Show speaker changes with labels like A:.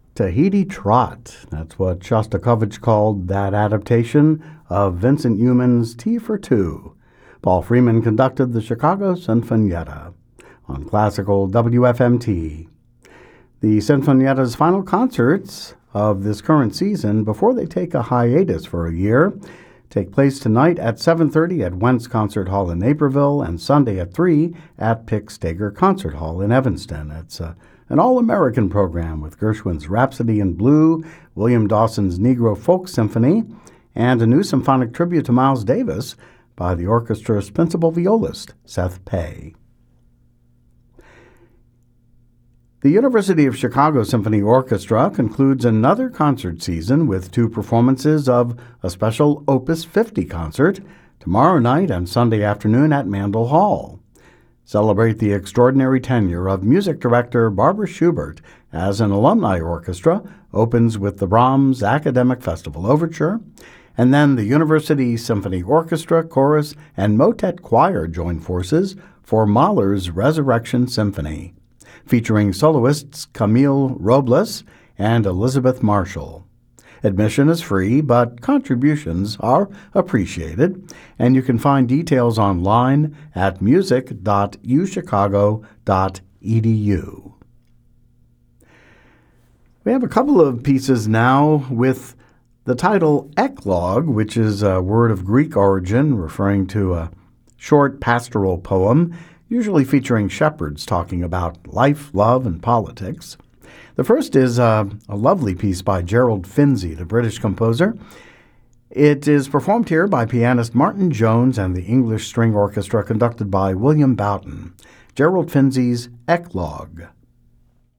A: Tahiti Trot. That's what Shostakovich called that adaptation of Vincent Youmans' Tea for Two. Paul Freeman conducted the Chicago Sinfonietta on classical WFMT. The Sinfonietta's final concerts of this current season, before they take a hiatus for a year, take place tonight at 7:30 at Wentz Concert Hall in Naperville and Sunday at 3 at Pick Stager Concert Hall in Evanston. It's an all-American program with Gershwin's Rhapsody in Blue, William Dawson's Negro Folk Symphony, and a new symphonic tribute to Miles Davis by the orchestra's principal violist, Seth Pei. The University of Chicago Symphony Orchestra concludes another concert season with 2 performances of a special Opus 50 concert tomorrow night and Sunday afternoon at Mandel Hall. Celebrate the extraordinary tenure of music director Barbara Schubert as an alumni orchestra opens with the Brahms Academic Festival Overture, and then the University Symphony Orchestra, Chorus, and Motet Choir join forces for Mahler's Resurrection Symphony, featuring soloists Camille Robles and Elizabeth Marshall. Admission is free, but contributions are appreciated, and you can find details online at music.uchicago.edu. We have a couple of pieces now with the title Eclogue, which is a word of Greek origin referring to a short pastoral poem, usually featuring shepherds talking about life, love, and politics. The first is a lovely piece by Gerald Finzi, the British composer. It is performed here by pianist Martin Jones and the English String Orchestra conducted by William Boughton. Gerald Finzi's Eclogue.